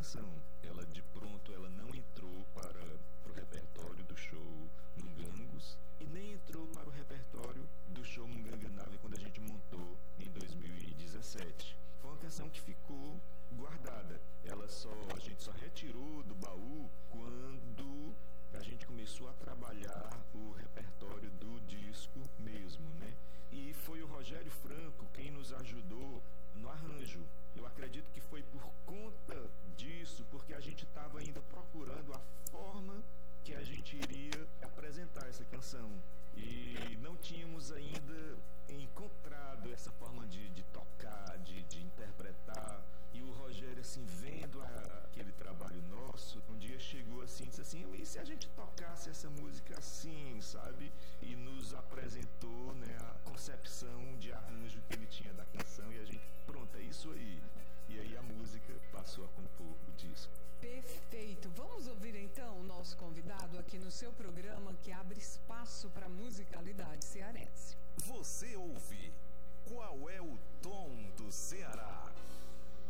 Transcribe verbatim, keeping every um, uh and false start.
canção. Ela de pronto ela não entrou para, para o repertório do show Mungangos e nem entrou para o repertório do show Munganga Nave quando a gente montou em dois mil e dezessete. Foi uma canção que ficou guardada. Ela só, a gente só retirou do baú quando a gente começou a trabalhar o repertório do disco mesmo, né? E foi o Rogério Franco quem nos ajudou no arranjo.